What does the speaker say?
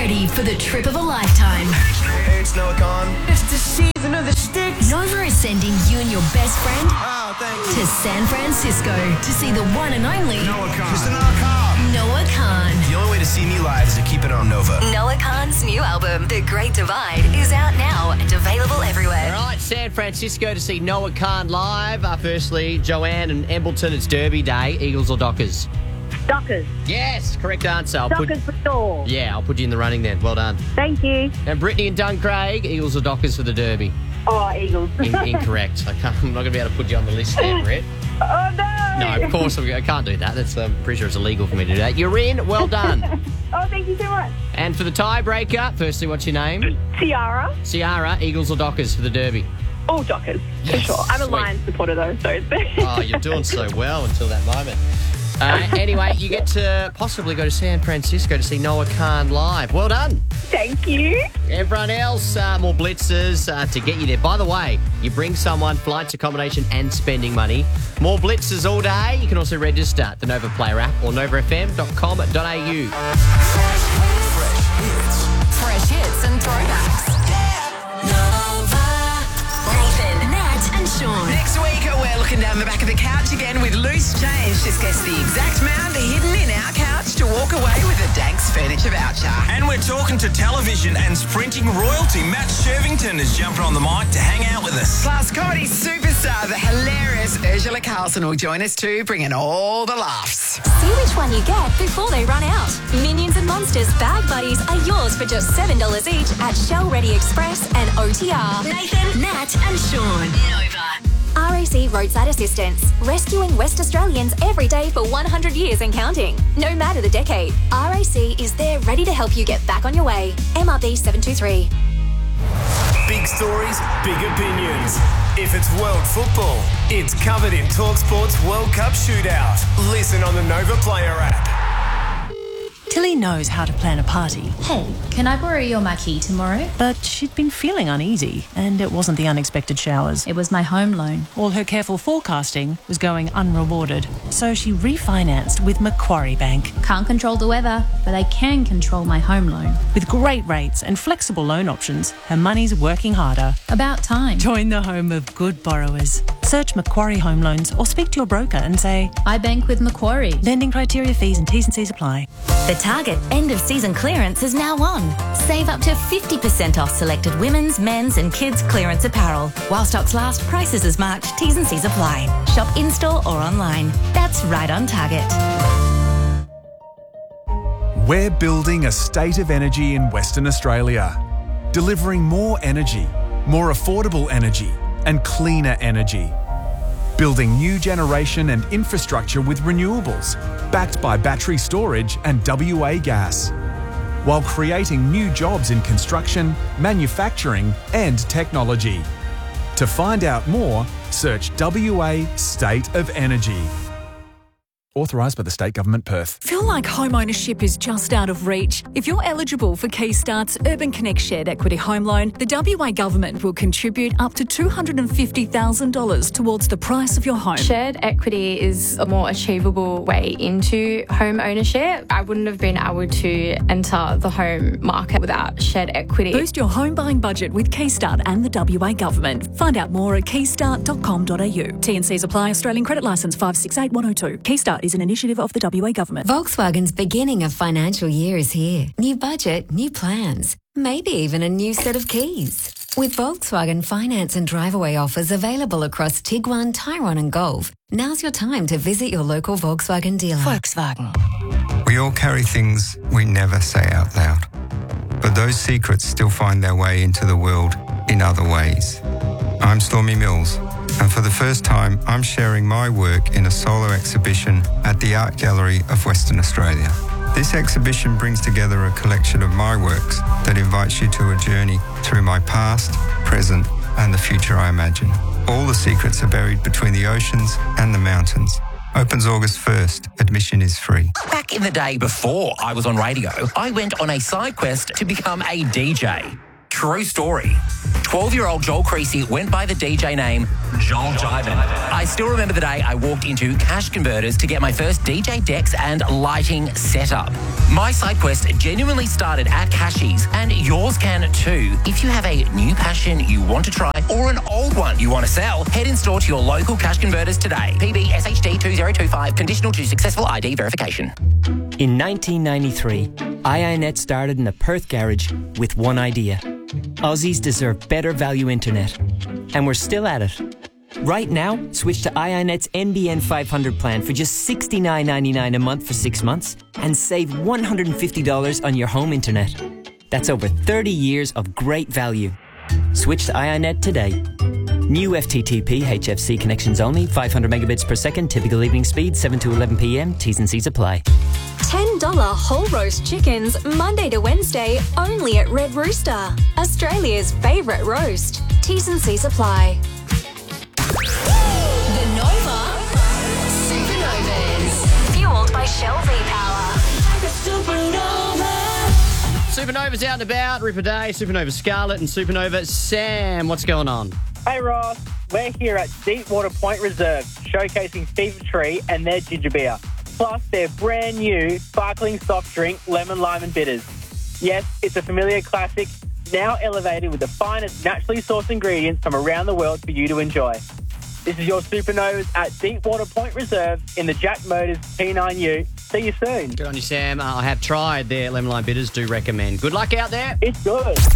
ready for the trip of a lifetime. It's Noah Khan. It's the season of the sticks. Nova is sending you and your best friend Oh, thank you. to San Francisco to see the one and only Noah Khan. Mr. Noah Khan. Noah Khan. The only way to see me live is to keep it on Nova. Noah Khan's new album, The Great Divide, is out now and available everywhere. All right, San Francisco to see Noah Khan live. Firstly, Joanne and Embleton, it's Derby Day. Eagles or Dockers? Dockers. Yes, correct answer. Dockers for sure. Yeah, I'll put you in the running then. Well done. Thank you. And Brittany and Duncraig, Eagles or Dockers for the Derby? Oh, Eagles. Incorrect. I'm not going to be able to put you on the list there, Britt. Oh, no. No, of course I can't do that. That's pretty sure it's illegal for me to do that. You're in. Well done. Oh, thank you so much. And for the tiebreaker, firstly, what's your name? Ciara. Ciara, Eagles or Dockers for the Derby? All Dockers, for Yes, sure. I'm a sweet. Lions supporter, though, so it's... Oh, you're doing so well until that moment. Anyway, you get to possibly go to San Francisco to see Noah Khan live. Well done. Thank you. Everyone else, more blitzers to get you there. By the way, you bring someone, flights, accommodation and spending money. More blitzers all day. You can also register at the Nova Player app or novafm.com.au. Fresh hits and throwbacks. Nova. Nathan, Nat and Sean. Next week, we're looking down the back of the couch again with loose change. Just guess the exact amount hidden in our couch to walk away with a Danks furniture voucher. And we're talking to television and sprinting royalty. Matt Shervington is jumping on the mic to hang out with us. Plus, comedy superstar, the hilarious Ursula Carlson will join us too, bringing all the laughs. See which one you get before they run out. Minions and Monsters Bag Buddies are yours for just $7 each at Shell Ready Express and OTR. Nathan, Nat and Sean. Nova. RAC Roadside Assistance, rescuing West Australians every day for 100 years and counting. No matter the decade, RAC is there ready to help you get back on your way. MRB 723. Big stories, big opinions. If it's world football, it's covered in TalkSport's World Cup Shootout. Listen on the Nova Player app. Tilly knows how to plan a party. Hey, can I borrow your marquee tomorrow? But she'd been feeling uneasy, and it wasn't the unexpected showers. It was my home loan. All her careful forecasting was going unrewarded, so she refinanced with Macquarie Bank. Can't control the weather, but I can control my home loan. With great rates and flexible loan options, her money's working harder. About time. Join the home of good borrowers. Search Macquarie Home Loans or speak to your broker and say, I bank with Macquarie. lending criteria, fees and T's and C's apply. The Target end of season clearance is now on. Save up to 50% off selected women's, men's and kids clearance apparel. While stocks last, prices as March, T's and C's apply. Shop in-store or online. That's right on Target. We're building a state of energy in Western Australia, delivering more energy, more affordable energy and cleaner energy. Building new generation and infrastructure with renewables, backed by battery storage and WA gas, while creating new jobs in construction, manufacturing and technology. To find out more, search WA State of Energy. Authorised by the State Government, Perth. Feel like home ownership is just out of reach? If you're eligible for Keystart's Urban Connect Shared Equity Home Loan, the WA Government will contribute up to $250,000 towards the price of your home. Shared equity is a more achievable way into home ownership. I wouldn't have been able to enter the home market without shared equity. Boost your home buying budget with Keystart and the WA Government. Find out more at keystart.com.au. T&Cs apply. Australian Credit Licence 568102. Keystart is an initiative of the WA Government. Volkswagen's beginning of financial year is here. New budget, new plans, maybe even a new set of keys. With Volkswagen finance and drive-away offers available across Tiguan, Tyrone and Golf, now's your time to visit your local Volkswagen dealer. Volkswagen. We all carry things we never say out loud, but those secrets still find their way into the world in other ways. I'm Stormy Mills, and for the first time, I'm sharing my work in a solo exhibition at the Art Gallery of Western Australia. This exhibition brings together a collection of my works that invites you to a journey through my past, present, and the future I imagine. All the secrets are buried between the oceans and the mountains. Opens August 1st. Admission is free. Back in the day before I was on radio, I went on a side quest to become a DJ. True story. 12-year-old Joel Creasy went by the DJ name Joel Jivin. I still remember the day I walked into Cash Converters to get my first DJ decks and lighting setup. My side quest genuinely started at Cashies, and yours can too. If you have a new passion you want to try or an old one you want to sell, head in store to your local Cash Converters today. PB SHD 2025, conditional to successful ID verification. In 1993, iiNet started in a Perth garage with one idea. Aussies deserve better value internet. And we're still at it. Right now, switch to iiNet's NBN 500 plan for just $69.99 a month for 6 months and save $150 on your home internet. That's over 30 years of great value. Switch to iiNet today. New FTTP HFC connections only, 500 megabits per second, typical evening speed, 7 to 11 p.m, T's and C's apply. $10 whole roast chickens, Monday to Wednesday, only at Red Rooster. Australia's favourite roast. T's and C's apply. The Nova Supernovas. Fueled by Shell V-Power. Supernova's out and about. Ripper Day, Supernova Scarlett and Supernova Sam. What's going on? Hey Ross, we're here at Deepwater Point Reserve showcasing Fever Tree and their ginger beer, plus their brand new sparkling soft drink, Lemon Lime and Bitters. Yes, it's a familiar classic, now elevated with the finest naturally sourced ingredients from around the world for you to enjoy. This is your Supernovas at Deepwater Point Reserve in the Jack Motors P9U. See you soon. Good on you, Sam. I have tried their Lemon Lime Bitters. Do recommend. Good luck out there. It's good.